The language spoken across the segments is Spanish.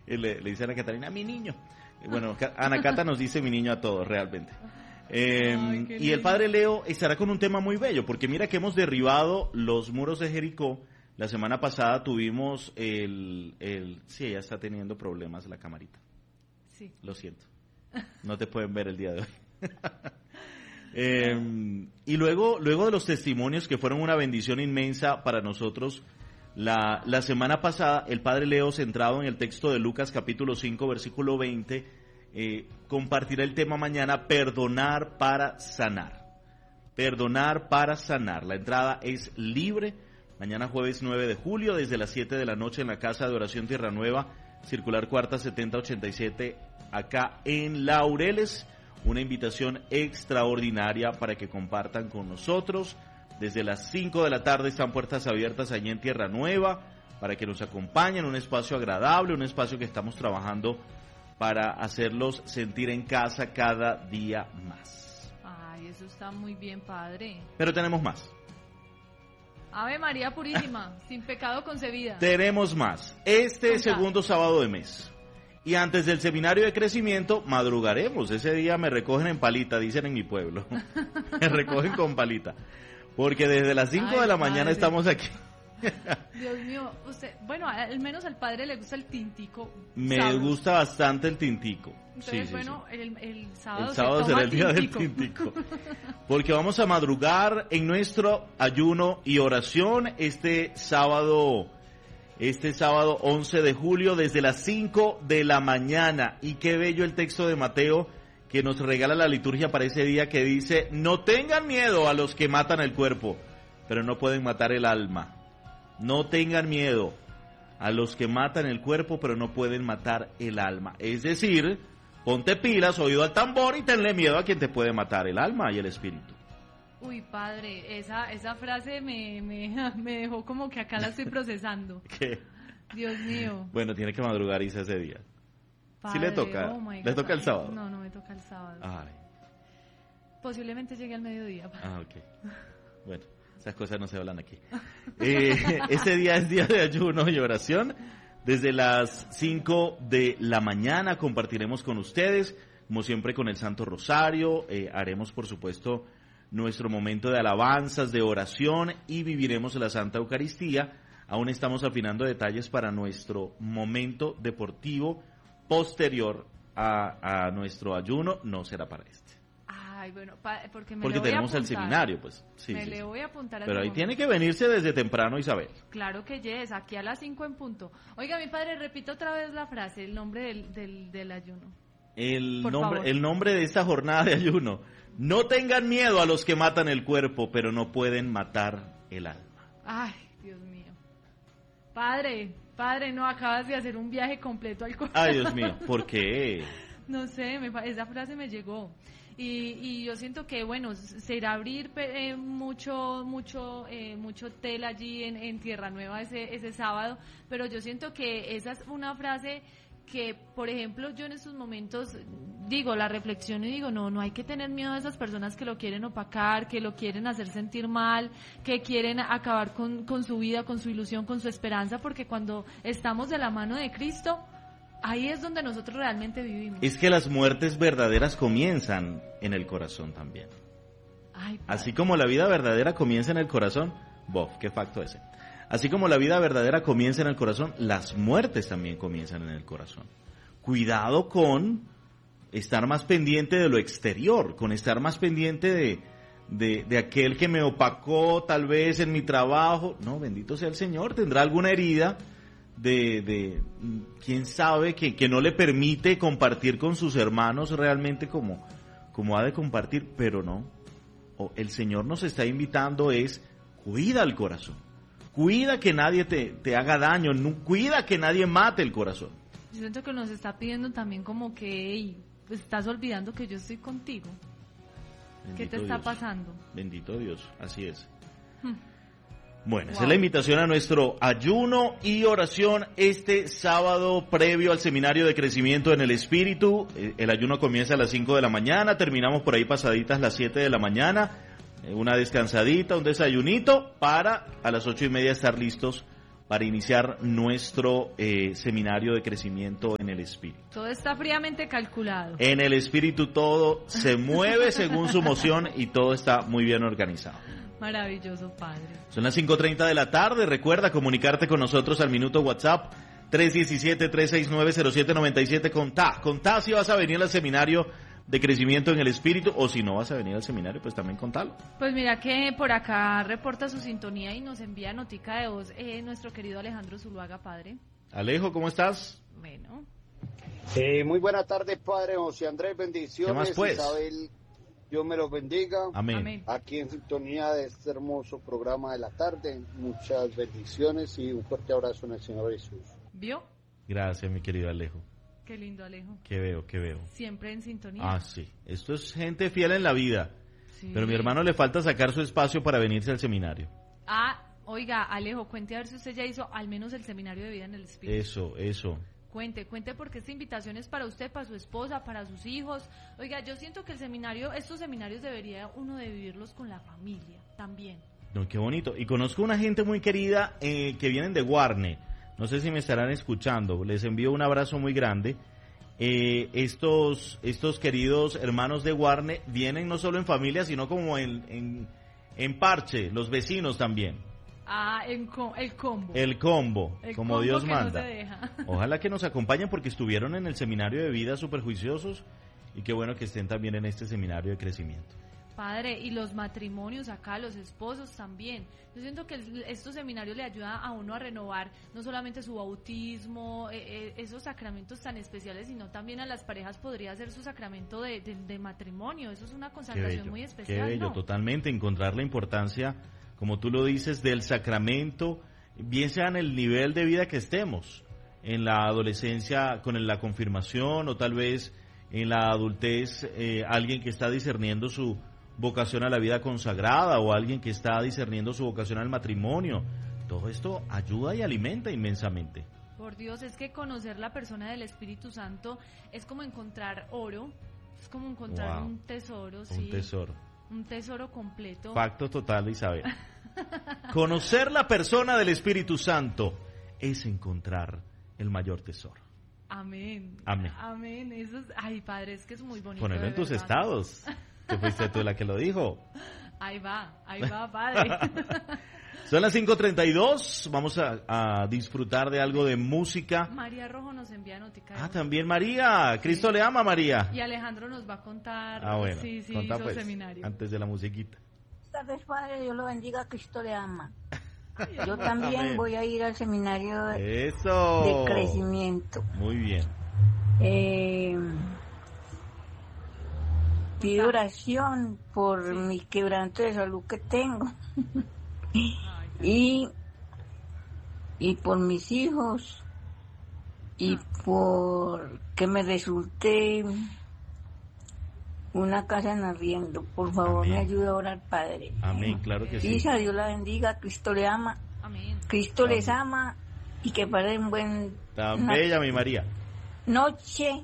Le dice a Ana Catalina, mi niño. Bueno, Ana Cata nos dice mi niño a todos, realmente. Y el padre Leo estará con un tema muy bello, porque mira que hemos derribado los muros de Jericó. La semana pasada tuvimos sí, ella está teniendo problemas la camarita. Sí. Lo siento. No te pueden ver el día de hoy. Y luego de los testimonios que fueron una bendición inmensa para nosotros, la semana pasada el padre Leo, centrado en el texto de Lucas capítulo 5 versículo 20, compartirá el tema mañana, perdonar para sanar. Perdonar para sanar. La entrada es libre. Mañana jueves 9 de julio, desde las 7 de la noche en la Casa de Oración Tierra Nueva, Circular Cuarta 7087, acá en Laureles. Una invitación extraordinaria para que compartan con nosotros. Desde las 5 de la tarde están puertas abiertas allí en Tierra Nueva, para que nos acompañen, un espacio agradable, un espacio que estamos trabajando para hacerlos sentir en casa cada día más. Ay, eso está muy bien, padre. Pero tenemos más. Ave María Purísima, sin pecado concebida. Tenemos más. Segundo sábado de mes. Y antes del seminario de crecimiento, madrugaremos. Ese día me recogen en palita, dicen en mi pueblo. Me recogen con palita. Porque desde las 5 de la mañana estamos aquí. Dios mío, bueno, al menos al padre le gusta el tintico. Me gusta bastante el tintico. Entonces, sí, bueno, sí. El sábado será el día del tintico. Porque vamos a madrugar en nuestro ayuno y oración este sábado 11 de julio desde las 5 de la mañana. Y qué bello el texto de Mateo que nos regala la liturgia para ese día, que dice: no tengan miedo a los que matan el cuerpo, pero no pueden matar el alma. No tengan miedo a los que matan el cuerpo, pero no pueden matar el alma. Es decir, ponte pilas, oído al tambor, y tenle miedo a quien te puede matar el alma y el espíritu. Uy, padre, esa frase me dejó como que acá la estoy procesando. ¿Qué? Dios mío. Bueno, tiene que madrugar, Isa, ese día. Padre, ¿Sí le toca? ¿Le toca el sábado? No me toca el sábado. Ay. Posiblemente llegue al mediodía. Ok. Bueno, esas cosas no se hablan aquí. Ese día es día de ayuno y oración. Desde las 5 de la mañana compartiremos con ustedes, como siempre, con el Santo Rosario. Haremos, por supuesto, nuestro momento de alabanzas, de oración, y viviremos la Santa Eucaristía. Aún estamos afinando detalles para nuestro momento deportivo posterior a nuestro ayuno. No será para este. Ay, bueno, porque tenemos el seminario, pues. Sí, le voy a apuntar. Pero ahí tiene que venirse desde temprano, Isabel. Claro que yes, aquí a las 5 en punto. Oiga, mi padre, repita otra vez la frase, el nombre del ayuno. El nombre de esta jornada de ayuno: no tengan miedo a los que matan el cuerpo, pero no pueden matar el alma. Ay, Dios mío. Padre, no acabas de hacer un viaje completo al corazón. Ay, Dios mío, ¿por qué? No sé, esa frase me llegó. Y yo siento que, bueno, se irá a abrir mucho tela allí en Tierra Nueva ese sábado, pero yo siento que esa es una frase que, por ejemplo, yo en estos momentos digo, la reflexión y digo, no hay que tener miedo a esas personas que lo quieren opacar, que lo quieren hacer sentir mal, que quieren acabar con su vida, con su ilusión, con su esperanza, porque cuando estamos de la mano de Cristo, ahí es donde nosotros realmente vivimos. Es que las muertes verdaderas comienzan en el corazón también. Ay, así como la vida verdadera comienza en el corazón, qué facto ese. Así como la vida verdadera comienza en el corazón, las muertes también comienzan en el corazón. Cuidado con estar más pendiente de lo exterior, con estar más pendiente de aquel que me opacó tal vez en mi trabajo. No, bendito sea el Señor, tendrá alguna herida de quién sabe, que no le permite compartir con sus hermanos realmente como ha de compartir, pero no. El Señor nos está invitando cuida el corazón. Cuida que nadie te haga daño, cuida que nadie mate el corazón. Yo siento que nos está pidiendo también como que, pues estás olvidando que yo estoy contigo. Bendito ¿Qué te Dios. está pasando? Bendito Dios, así es. Bueno, esa es la invitación a nuestro ayuno y oración este sábado previo al seminario de crecimiento en el Espíritu. El ayuno comienza a las 5 de la mañana, terminamos por ahí pasaditas las 7 de la mañana. Una descansadita, un desayunito, para a las 8:30 estar listos para iniciar nuestro seminario de crecimiento en el Espíritu. Todo está fríamente calculado. En el Espíritu todo se mueve según su moción y todo está muy bien organizado. Maravilloso, Padre. Son las 5:30 de la tarde. Recuerda comunicarte con nosotros al minuto WhatsApp 317-369-0797. Contá si vas a venir al seminario de crecimiento en el Espíritu, o si no vas a venir al seminario, pues también contalo. Pues mira que por acá reporta su sintonía y nos envía notica de voz nuestro querido Alejandro Zuluaga, Padre. Alejo, ¿cómo estás? Bueno. Muy buena tarde, Padre José Andrés, bendiciones. ¿Qué más, pues? Isabel, Dios me los bendiga. Amén. Aquí en sintonía de este hermoso programa de la tarde, muchas bendiciones y un fuerte abrazo en el Señor Jesús. ¿Vio? Gracias, mi querido Alejo. Qué lindo, Alejo. ¿Qué veo? Siempre en sintonía. Ah, sí. Esto es gente fiel en la vida. Sí. Pero a mi hermano le falta sacar su espacio para venirse al seminario. Oiga, Alejo, cuente a ver si usted ya hizo al menos el seminario de vida en el Espíritu. Eso. Cuente porque esta invitación es para usted, para su esposa, para sus hijos. Oiga, yo siento que estos seminarios debería uno de vivirlos con la familia también. No, qué bonito. Y conozco una gente muy querida que vienen de Guarne. No sé si me estarán escuchando. Les envío un abrazo muy grande. Estos queridos hermanos de Guarne vienen no solo en familia, sino como en parche, los vecinos también. El combo. El combo, como combo Dios que manda. No se deja. Ojalá que nos acompañen porque estuvieron en el seminario de vida súper juiciosos y qué bueno que estén también en este seminario de crecimiento. Padre, y los matrimonios acá, los esposos también. Yo siento que estos seminarios le ayudan a uno a renovar no solamente su bautismo, esos sacramentos tan especiales, sino también a las parejas podría ser su sacramento de matrimonio. Eso es una consagración muy especial. Qué bello, ¿no? totalmente, encontrar la importancia, como tú lo dices, del sacramento, bien sea en el nivel de vida que estemos, en la adolescencia con la confirmación o tal vez en la adultez, alguien que está discerniendo su vocación a la vida consagrada o alguien que está discerniendo su vocación al matrimonio. Todo esto ayuda y alimenta inmensamente. Por Dios, es que conocer la persona del Espíritu Santo es como encontrar oro, es como encontrar un tesoro, Un tesoro. Un tesoro completo. Facto total, Isabel. Conocer la persona del Espíritu Santo es encontrar el mayor tesoro. Amén. Eso es, Padre, es que es muy bonito. Ponerlo en tus estados. Que fuiste tú la que lo dijo. Ahí va, Padre. Son las 5:32. Vamos a disfrutar de algo de música. María Rojo nos envía notica. También María. Cristo le ama, María. Y Alejandro nos va a contar. Bueno. Sí, contá, hizo pues, seminario. antes de la musiquita. Buenas tardes, Padre. Dios lo bendiga. Cristo le ama. Yo también voy a ir al seminario de crecimiento. Muy bien. Pido oración por mi quebranto de salud que tengo y por mis hijos y por que me resulte una casa en arriendo. Por favor, Amén. me ayude a orar, Padre. Amén, claro que sí. Isa, Dios la bendiga. Cristo le ama. Amén. Cristo les ama y que pasen un buen Tan bella, mi María. noche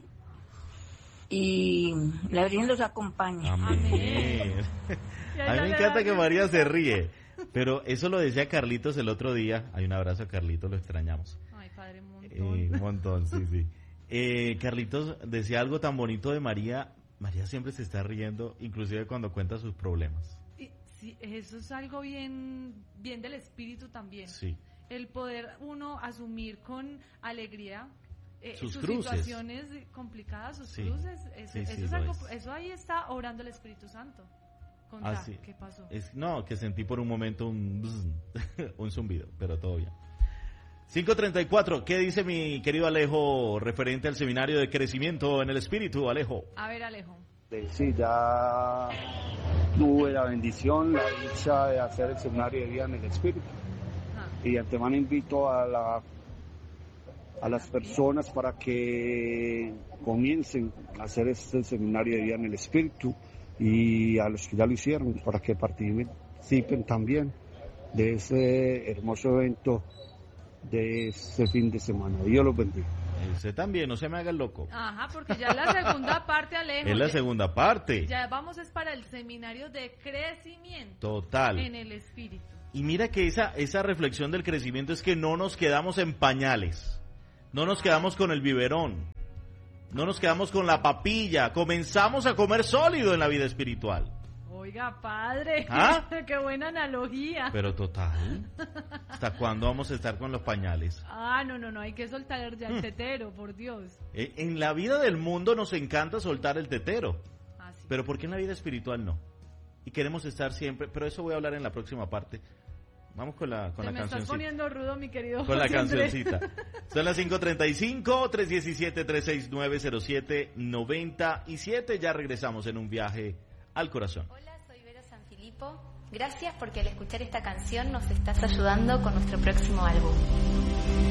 y la Virgen los acompaña. Amén. A mí me encanta que María se ríe. Pero eso lo decía Carlitos el otro día. Hay un abrazo a Carlitos, lo extrañamos. Ay, Padre, un montón. Un montón, sí. Carlitos decía algo tan bonito de María. María siempre se está riendo, inclusive cuando cuenta sus problemas. Sí, eso es algo bien del espíritu también. Sí. El poder uno asumir con alegría sus cruces. Situaciones complicadas, sus cruces, eso ahí está obrando el Espíritu Santo. ¿Qué pasó? Que sentí por un momento un zumbido, pero todo bien. 5:34, ¿qué dice mi querido Alejo referente al seminario de crecimiento en el Espíritu, Alejo? A ver, Alejo. Sí, ya tuve la bendición, la dicha de hacer el seminario de vida en el Espíritu. Y de antemano invito a las personas para que comiencen a hacer este seminario de vida en el Espíritu y a los que ya lo hicieron para que participen también de ese hermoso evento de este fin de semana. Dios los bendiga. Usted también, no se me haga el loco. Ajá, porque ya es la segunda parte, Alejo. Es la segunda parte. Ya vamos es para el seminario de crecimiento. Total. En el Espíritu. Y mira que esa reflexión del crecimiento es que no nos quedamos en pañales, no nos quedamos con el biberón, no nos quedamos con la papilla, comenzamos a comer sólido en la vida espiritual. Oiga, padre, qué buena analogía. Pero total, ¿hasta cuándo vamos a estar con los pañales? No, hay que soltar ya el tetero, por Dios. En la vida del mundo nos encanta soltar el tetero, sí. Pero ¿por qué en la vida espiritual no? Y queremos estar siempre, pero eso voy a hablar en la próxima parte. Vamos con la cancioncita. Me estás poniendo rudo, mi querido. Con la cancioncita. Son las 5:35, 317-369-0797. Ya regresamos en un viaje al corazón. Hola, soy Vero Sanfilippo. Gracias porque al escuchar esta canción nos estás ayudando con nuestro próximo álbum.